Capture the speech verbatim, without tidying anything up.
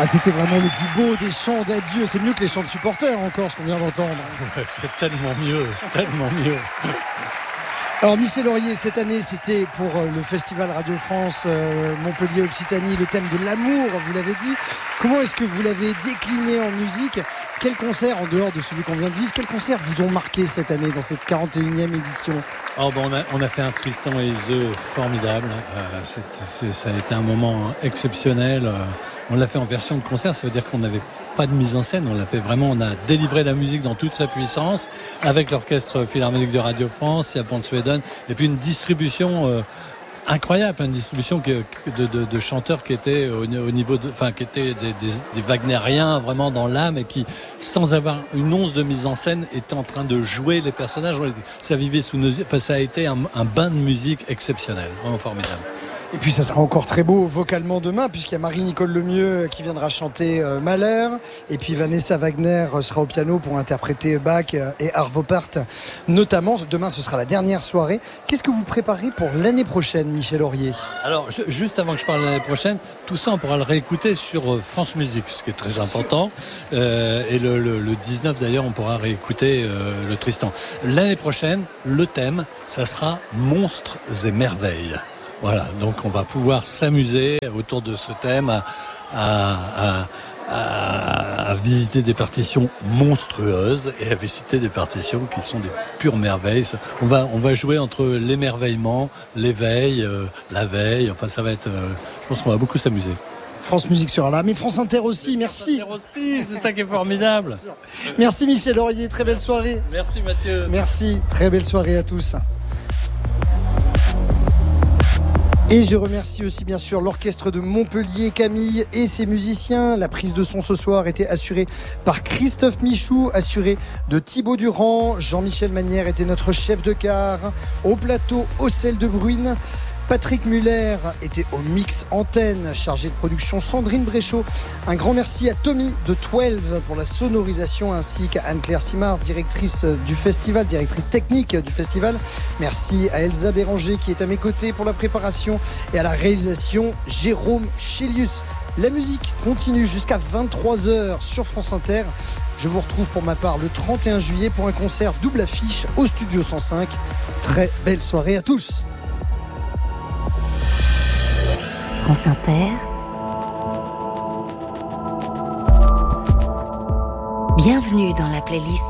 Ah, c'était vraiment le plus beau des chants d'adieu. C'est mieux que les chants de supporters encore, ce qu'on vient d'entendre. Ouais, c'est tellement mieux, tellement mieux. Alors Michel Laurier, cette année c'était pour le Festival Radio France euh, Montpellier Occitanie, le thème de l'amour, vous l'avez dit. Comment est-ce que vous l'avez décliné en musique? Quels concerts, en dehors de celui qu'on vient de vivre, quels concerts vous ont marqué cette année dans cette quarante et unième édition? Oh ben on, a, on a fait un Tristan et Iseult formidable. Euh, c'est, c'est, ça a été un moment exceptionnel. Euh, on l'a fait en version de concert, ça veut dire qu'on n'avait pas de mise en scène. On l'a fait vraiment, on a délivré la musique dans toute sa puissance avec l'Orchestre Philharmonique de Radio France, Yap van Sweden, et puis une distribution euh, incroyable, une distribution de, de, de chanteurs qui étaient au, au niveau de, enfin qui étaient des, des, des wagnériens vraiment dans l'âme et qui, sans avoir une once de mise en scène, étaient en train de jouer les personnages. Ça vivait sous nos yeux. Enfin, ça a été un, un bain de musique exceptionnel, vraiment formidable. Et puis ça sera encore très beau vocalement demain, puisqu'il y a Marie-Nicole Lemieux qui viendra chanter euh, Mahler, et puis Vanessa Wagner sera au piano pour interpréter Bach et Arvo Pärt notamment. Demain ce sera la dernière soirée. Qu'est-ce que vous préparez pour l'année prochaine, Michel Laurier? Alors juste avant que je parle de l'année prochaine, tout ça on pourra le réécouter sur France Musique, ce qui est très important, euh, et le, le, le dix-neuf d'ailleurs on pourra réécouter euh, le Tristan. L'année prochaine, le thème ça sera Monstres et Merveilles. Voilà, donc on va pouvoir s'amuser autour de ce thème à, à, à, à visiter des partitions monstrueuses et à visiter des partitions qui sont des pures merveilles. On va, on va jouer entre l'émerveillement, l'éveil, euh, la veille. Enfin, ça va être. Euh, je pense qu'on va beaucoup s'amuser. France Musique sera là, mais France Inter aussi, merci. France Inter aussi, c'est ça qui est formidable. Merci Michel Laurier, très belle soirée. Merci Mathieu. Merci, très belle soirée à tous. Et je remercie aussi bien sûr l'orchestre de Montpellier, Camille et ses musiciens. La prise de son ce soir était assurée par Christophe Michou, assurée de Thibaut Durand. Jean-Michel Manière était notre chef de car. Au plateau, Ocel de Bruyne. Patrick Muller était au mix antenne, chargé de production Sandrine Bréchot. Un grand merci à Tommy de douze pour la sonorisation, ainsi qu'à Anne-Claire Simard, directrice du festival, directrice technique du festival. Merci à Elsa Béranger qui est à mes côtés pour la préparation, et à la réalisation Jérôme Chélius. La musique continue jusqu'à vingt-trois heures sur France Inter. Je vous retrouve pour ma part le trente et un juillet pour un concert double affiche au Studio cent cinq. Très belle soirée à tous. France Inter. Bienvenue dans la playlist